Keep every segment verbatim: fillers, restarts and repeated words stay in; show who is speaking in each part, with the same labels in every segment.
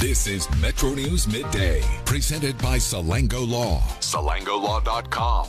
Speaker 1: This is Metro News Midday, presented by Salango Law. Salango Law dot com.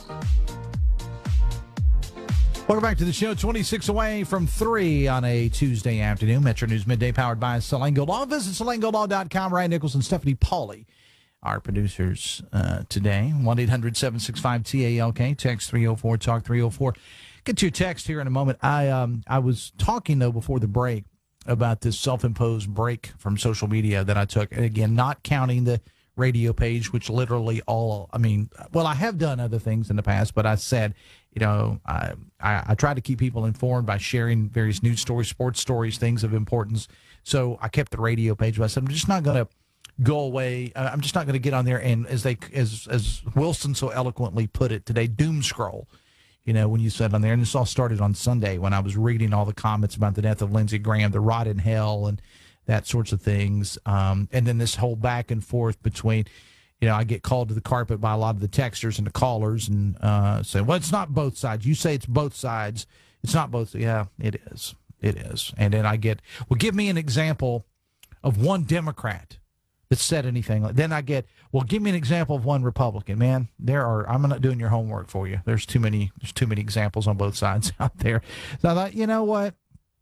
Speaker 2: Welcome back to the show. twenty-six away from three on a Tuesday afternoon. Metro News Midday powered by Salango Law. Visit Salango Law dot com. Ryan Nichols and Stephanie Pauly, our producers uh, today. one eight hundred seven six five T A L K. Text three oh four talk three oh four. Get to your text here in a moment. I um I was talking, though, before the break about this self-imposed break from social media that I took. And again, not counting the radio page, which literally all, I mean, well, I have done other things in the past, but I said, you know, I, I, I try to keep people informed by sharing various news stories, sports stories, things of importance. So I kept the radio page, but I said, I'm just not going to go away. I'm just not going to get on there and, as they, as, as Wilson so eloquently put it today, doom scroll. You know, when you said on there, and this all started on Sunday when I was reading all the comments about the death of Lindsey Graham, the rot in hell, and that sorts of things. Um, and then this whole back and forth between, you know, I get called to the carpet by a lot of the texters and the callers and uh, say, well, it's not both sides. You say it's both sides. It's not both. Yeah, it is. It is. And then I get, well, give me an example of one Democrat that said anything. Then I get, well, give me an example of one Republican. Man, there are, I'm not doing your homework for you. There's too many, there's too many examples on both sides out there. So I thought, you know what?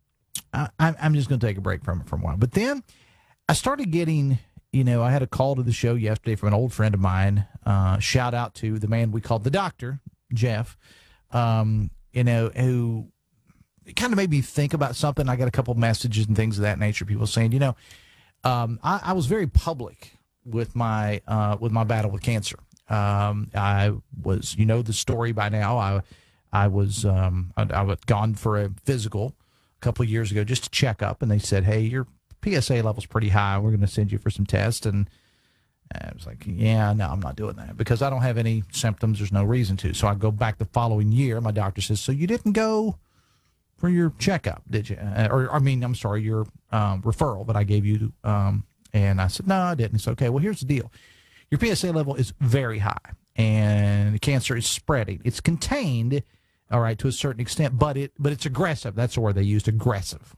Speaker 2: I, I'm just going to take a break from it for a while. But then I started getting, you know, I had a call to the show yesterday from an old friend of mine. Uh, shout out to the man we called the doctor, Jeff, um, you know, who kind of made me think about something. I got a couple messages and things of that nature. People saying, you know, um, I, I was very public with my uh, with my battle with cancer. Um, I was, you know, the story by now. I I was um, I, I had gone for a physical a couple of years ago just to check up, and they said, hey, your P S A level's pretty high. We're going to send you for some tests. And I was like, yeah, no, I'm not doing that because I don't have any symptoms. There's no reason to. So I go back the following year. My doctor says, so you didn't go for your checkup, did you? Uh, or, I mean, I'm sorry, your um, referral that I gave you. Um, and I said, no, I didn't. He said, okay, well, here's the deal. Your P S A level is very high, and the cancer is spreading. It's contained, all right, to a certain extent, but it but it's aggressive. That's the word they used, aggressive.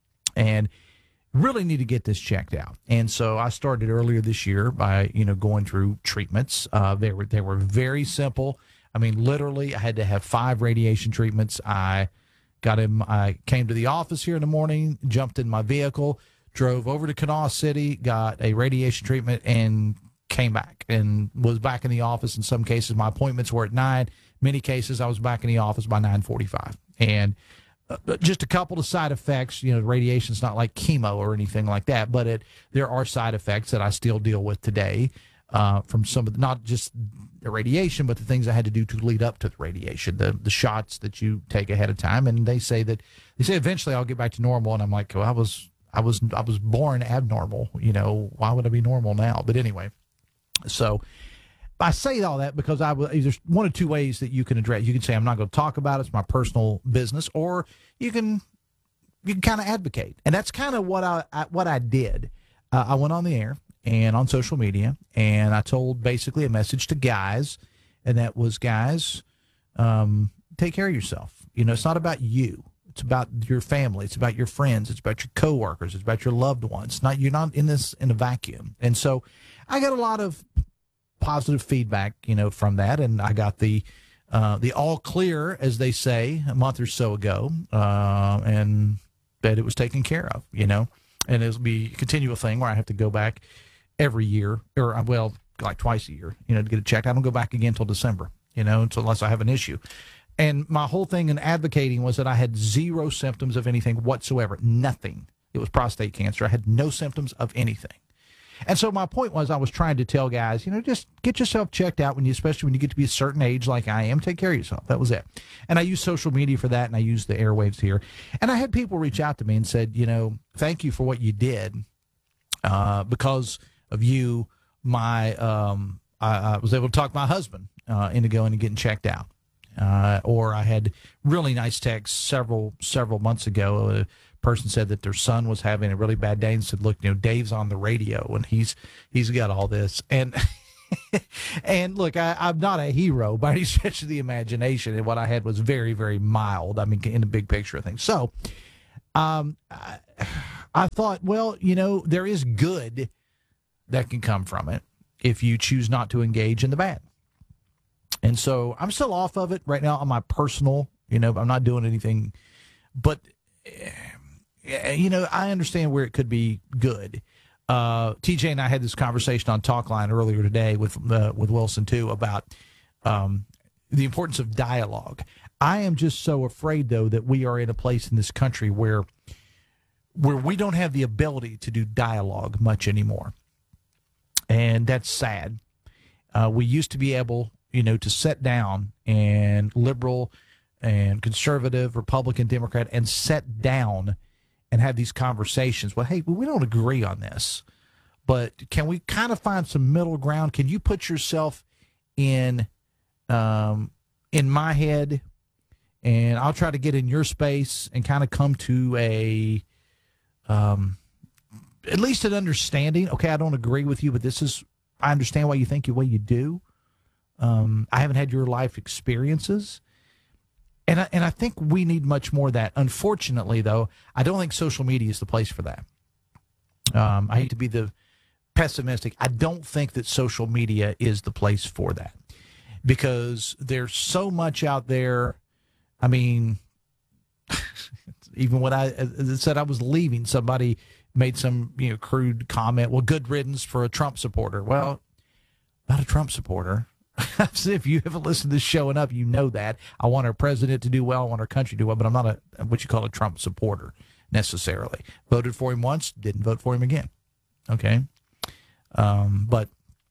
Speaker 2: And really need to get this checked out. And so I started earlier this year by, you know, going through treatments. Uh, they were they were very simple. I mean, literally, I had to have five radiation treatments. I got him. I came to the office here in the morning, jumped in my vehicle, drove over to Kanawha City, got a radiation treatment, and came back and was back in the office. In some cases, my appointments were at nine. Many cases, I was back in the office by nine forty-five. And uh, just a couple of side effects. You know, radiation's not like chemo or anything like that, but it there are side effects that I still deal with today uh, from some of the, not just the radiation, but the things I had to do to lead up to the radiation, the the shots that you take ahead of time. And they say that they say eventually I'll get back to normal. And I'm like, well, I was I was I was born abnormal. You know, why would I be normal now? But anyway, so I say all that because I was, there's one of two ways that you can address. You can say I'm not going to talk about it; it's my personal business, or you can you can kind of advocate, and that's kind of what I, I what I did. Uh, I went on the air and on social media, and I told basically a message to guys, and that was, guys, um, take care of yourself. You know, it's not about you. It's about your family. It's about your friends. It's about your coworkers. It's about your loved ones. It's not, you're not in this in a vacuum. And so I got a lot of positive feedback, you know, from that. And I got the uh, the all clear, as they say, a month or so ago, uh, and that it was taken care of, you know. And it'll be a continual thing where I have to go back every year, or, well, like twice a year, you know, to get it checked. I don't go back again until December, you know, until, unless I have an issue. And my whole thing in advocating was that I had zero symptoms of anything whatsoever, nothing. It was prostate cancer. I had no symptoms of anything. And so my point was, I was trying to tell guys, you know, just get yourself checked out when you, especially when you get to be a certain age like I am, take care of yourself. That was it. And I use social media for that, and I use the airwaves here. And I had people reach out to me and said, you know, thank you for what you did. Uh, because of you, my um, I, I was able to talk my husband uh, into going and getting checked out. Uh, or I had really nice texts several several months ago. A person said that their son was having a really bad day and said, look, you know, Dave's on the radio and he's he's got all this. And and look, I, I'm not a hero by any stretch of the imagination. And what I had was very, very mild, I mean, in the big picture of things. So um, I, I thought, well, you know, there is good that can come from it if you choose not to engage in the bad. And so I'm still off of it right now on my personal, you know, I'm not doing anything, but, you know, I understand where it could be good. Uh, T J and I had this conversation on Talkline earlier today with, uh, with Wilson too about, um, the importance of dialogue. I am just so afraid though that we are in a place in this country where, where we don't have the ability to do dialogue much anymore. And that's sad. Uh, we used to be able, you know, to sit down and liberal and conservative, Republican, Democrat, and sit down and have these conversations. Well, hey, we don't agree on this, but can we kind of find some middle ground? Can you put yourself in, um, in my head, and I'll try to get in your space and kind of come to a, um, at least an understanding. Okay, I don't agree with you, but this is, I understand why you think the way you do. Um, I haven't had your life experiences. And I, and I think we need much more of that. Unfortunately, though, I don't think social media is the place for that. Um, I hate to be the pessimistic. I don't think that social media is the place for that because there's so much out there. I mean, even when I said I was leaving, somebody made some, you know, crude comment. Well, good riddance for a Trump supporter. Well, not a Trump supporter. If you haven't listened to this show enough, you know that. I want our president to do well. I want our country to do well, but I'm not a what you call a Trump supporter necessarily. Voted for him once, didn't vote for him again. Okay. Um, but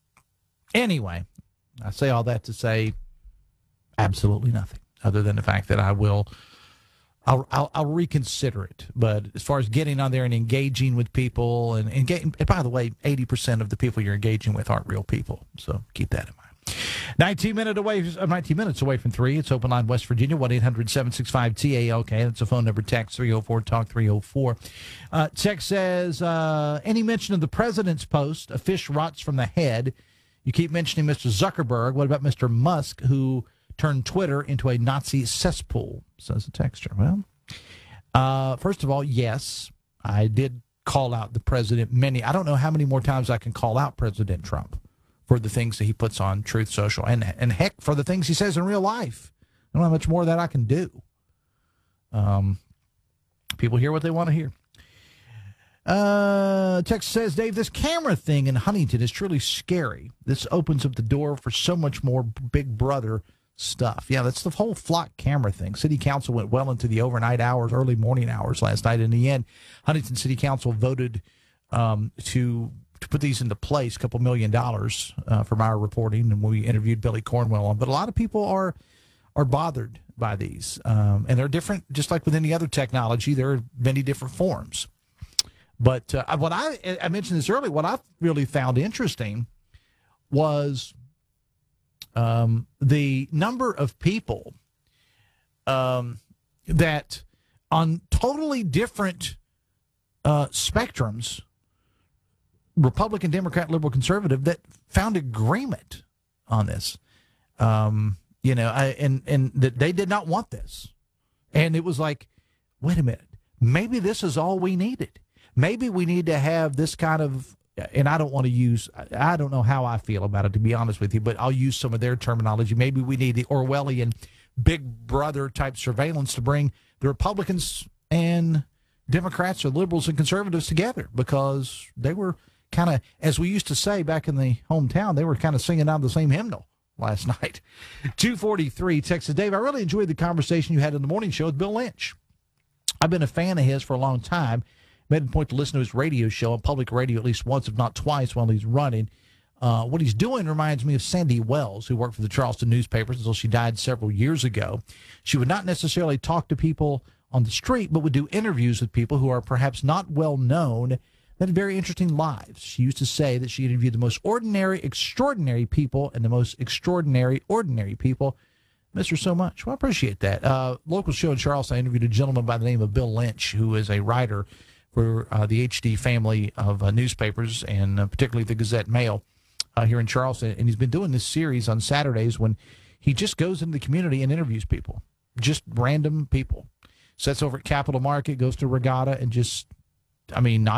Speaker 2: anyway, I say all that to say absolutely nothing other than the fact that I will I'll, I'll, I'll reconsider it. But as far as getting on there and engaging with people, and, and, getting, and by the way, eighty percent of the people you're engaging with aren't real people. So keep that in mind. nineteen, minute away, uh, nineteen minutes away from three. It's Open Line, West Virginia, one eight hundred seven six five T A L K. That's a phone number. Text three oh four talk three oh four. Uh, text says, uh, any mention of the president's post, a fish rots from the head. You keep mentioning Mister Zuckerberg. What about Mister Musk, who turned Twitter into a Nazi cesspool, says the texter. Well, uh, first of all, yes, I did call out the president many. I don't know how many more times I can call out President Trump for the things that he puts on Truth Social, and and heck, for the things he says in real life. I don't know how much more of that I can do. Um, people hear what they want to hear. Uh, text says, Dave, this camera thing in Huntington is truly scary. This opens up the door for so much more Big Brother stuff. Yeah, that's the whole flock camera thing. City Council went well into the overnight hours, early morning hours last night. In the end, Huntington City Council voted um, to to put these into place, a couple million dollars uh, from our reporting, and we interviewed Billy Cornwell on. But a lot of people are are bothered by these, um, and they're different. Just like with any other technology, there are many different forms. But uh, what I I mentioned this earlier. What I really found interesting was um, the number of people um, that on totally different uh, spectrums, Republican, Democrat, liberal, conservative, that found agreement on this. Um, you know, I, and and that they did not want this, and it was like, wait a minute, maybe this is all we needed. Maybe we need to have this kind of, and I don't want to use, I don't know how I feel about it, to be honest with you, but I'll use some of their terminology. Maybe we need the Orwellian Big Brother type surveillance to bring the Republicans and Democrats or liberals and conservatives together, because they were kind of, as we used to say back in the hometown, they were kind of singing out the same hymnal last night. two forty-three, Texas. Dave, I really enjoyed the conversation you had in the morning show with Bill Lynch. I've been a fan of his for a long time. Made a point to listen to his radio show on public radio at least once, if not twice, while he's running. Uh, what he's doing reminds me of Sandy Wells, who worked for the Charleston newspapers until she died several years ago. She would not necessarily talk to people on the street, but would do interviews with people who are perhaps not well known, that had very interesting lives. She used to say that she interviewed the most ordinary, extraordinary people and the most extraordinary, ordinary people. Miss her so much. Well, I appreciate that. Uh, local show in Charleston, I interviewed a gentleman by the name of Bill Lynch, who is a writer for uh, the H D family of uh, newspapers, and uh, particularly the Gazette Mail uh, here in Charleston. And he's been doing this series on Saturdays when he just goes into the community and interviews people, just random people. Sits over at Capital Market, goes to Regatta, and just, I mean, not